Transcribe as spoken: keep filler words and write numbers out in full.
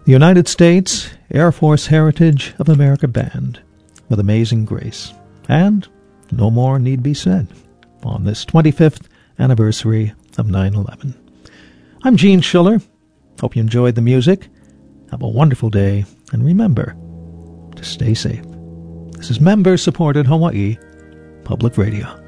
The United States Air Force Heritage of America Band with Amazing Grace. And no more need be said on this twenty-fifth anniversary of nine eleven. I'm Gene Schiller. Hope you enjoyed the music. Have a wonderful day, and remember to stay safe. This is member-supported Hawaii Public Radio.